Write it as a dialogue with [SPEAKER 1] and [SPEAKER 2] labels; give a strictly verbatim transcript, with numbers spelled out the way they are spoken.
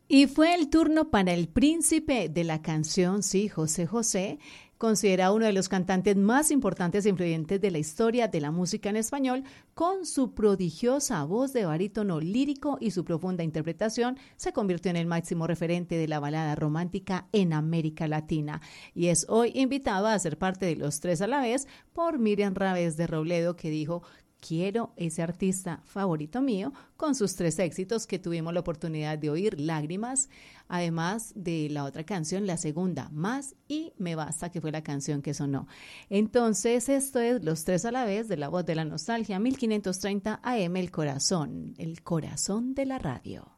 [SPEAKER 1] Y fue el turno para el príncipe de la canción, sí, José José, considerado uno de los cantantes más importantes e influyentes de la historia de la música en español, con su prodigiosa voz de barítono lírico y su profunda interpretación, se convirtió en el máximo referente de la balada romántica en América Latina. Y es hoy invitado a ser parte de Los Tres a la Vez por Miriam Rávez de Robledo, que dijo: quiero ese artista favorito mío, con sus tres éxitos que tuvimos la oportunidad de oír, Lágrimas, además de la otra canción, la segunda, Más, y Me Basta, que fue la canción que sonó. Entonces, esto es Los Tres a la Vez, de La Voz de la Nostalgia, mil quinientos treinta A M, el corazón, el corazón de la radio.